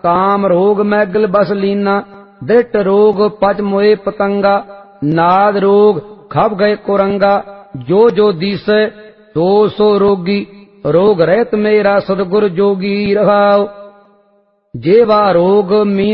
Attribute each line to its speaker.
Speaker 1: काम रोग मैगल बस लीना, दृष्ट रोग पच मोए पतंगा, नाद रोग खप गए कुरंगा, जो जो दिसै तो सो रोगी, रोग रहित मेरा सतगुर जोगी रहाओ। जेवा रोग मीन